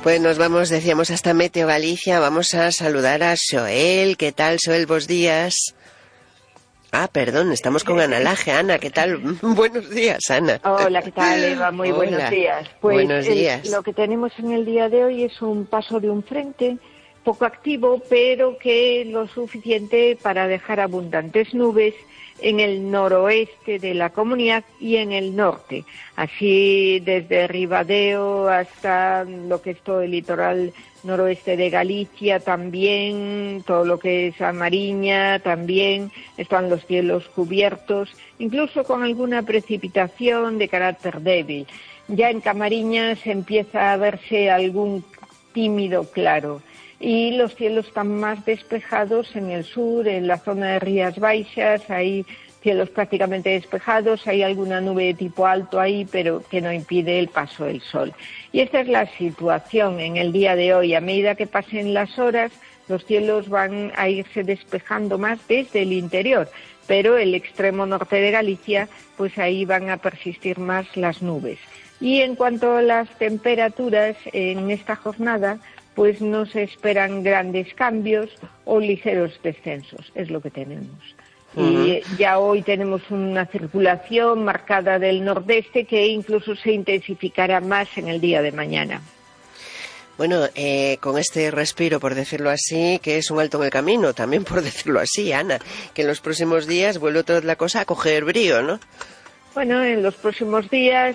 Pues nos vamos, decíamos, hasta Meteo Galicia. Vamos a saludar a Xoel. ¿Qué tal, Xoel? Buenos días. Perdón, estamos con Ana Laje. Ana, ¿qué tal? Buenos días, Ana. Hola, ¿qué tal, Eva? Muy buenos días. Pues buenos días. Lo que tenemos en el día de hoy es un paso de un frente poco activo, pero que lo suficiente para dejar abundantes nubes en el noroeste de la comunidad y en el norte, así desde Ribadeo hasta lo que es todo el litoral noroeste de Galicia, también todo lo que es a Mariña, también están los cielos cubiertos, incluso con alguna precipitación de carácter débil. Ya en Camariñas empieza a verse algún tímido claro. Y los cielos están más despejados en el sur, en la zona de Rías Baixas, hay cielos prácticamente despejados, hay alguna nube de tipo alto ahí, pero que no impide el paso del sol. Y esta es la situación en el día de hoy. A medida que pasen las horas, los cielos van a irse despejando más desde el interior, pero el extremo norte de Galicia, pues ahí van a persistir más las nubes. Y en cuanto a las temperaturas, en esta jornada, pues no se esperan grandes cambios o ligeros descensos, es lo que tenemos. Y ya hoy tenemos una circulación marcada del nordeste que incluso se intensificará más en el día de mañana. Bueno, con este respiro, por decirlo así, que es un alto en el camino, también por decirlo así, Ana, que en los próximos días vuelve toda la cosa a coger brío, ¿no? Bueno, en los próximos días,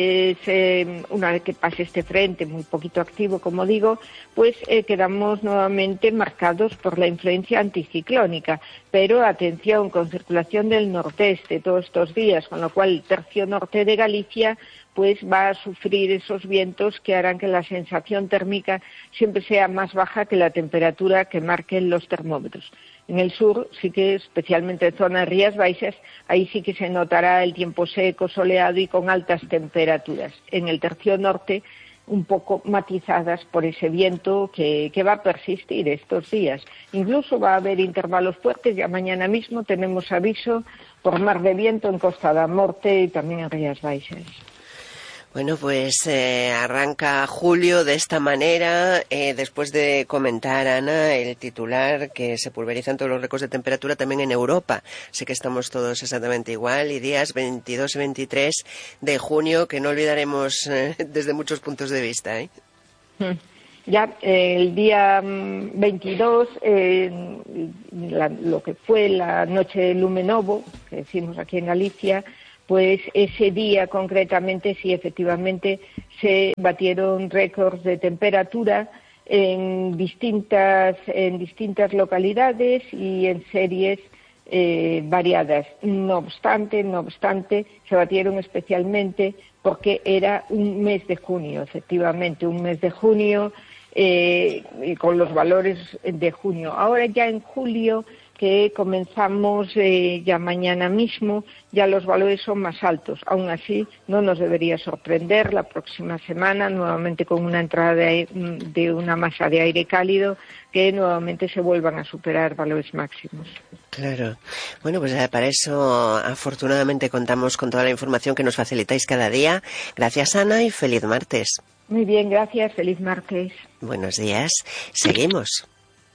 una vez que pase este frente, muy poquito activo, como digo, pues quedamos nuevamente marcados por la influencia anticiclónica. Pero atención, con circulación del nordeste todos estos días, con lo cual el tercio norte de Galicia pues va a sufrir esos vientos que harán que la sensación térmica siempre sea más baja que la temperatura que marquen los termómetros. En el sur, sí que especialmente en zona de Rías Baixas, ahí sí que se notará el tiempo seco, soleado y con altas temperaturas. En el tercio norte, un poco matizadas por ese viento que va a persistir estos días. Incluso va a haber intervalos fuertes, ya mañana mismo tenemos aviso por mar de viento en Costa da Morte y también en Rías Baixas. Bueno, pues arranca julio de esta manera, después de comentar, Ana, el titular que se pulverizan todos los récords de temperatura también en Europa. Sé que estamos todos exactamente igual, y días 22 y 23 de junio que no olvidaremos desde muchos puntos de vista, ¿eh? Ya el día 22, lo que fue la noche de Lume Novo, que decimos aquí en Galicia, pues ese día concretamente sí efectivamente se batieron récords de temperatura en distintas localidades y en series variadas. No obstante, se batieron especialmente porque era un mes de junio, efectivamente, un mes de junio con los valores de junio. Ahora ya en julio, que comenzamos ya mañana mismo, ya los valores son más altos. Aún así, no nos debería sorprender la próxima semana, nuevamente con una entrada de una masa de aire cálido, que nuevamente se vuelvan a superar valores máximos. Claro. Bueno, pues para eso afortunadamente contamos con toda la información que nos facilitáis cada día. Gracias, Ana, y feliz martes. Muy bien, gracias. Feliz martes. Buenos días. Seguimos.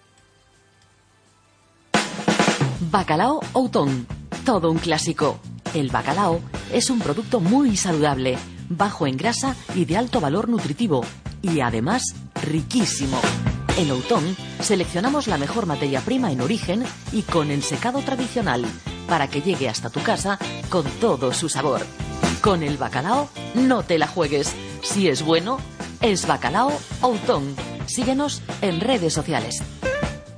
Bacalao Outón, todo un clásico. El bacalao es un producto muy saludable, bajo en grasa y de alto valor nutritivo, y además riquísimo. En Outón seleccionamos la mejor materia prima en origen y con el secado tradicional, para que llegue hasta tu casa con todo su sabor. Con el bacalao no te la juegues. Si es bueno, es Bacalao Outón. Síguenos en redes sociales.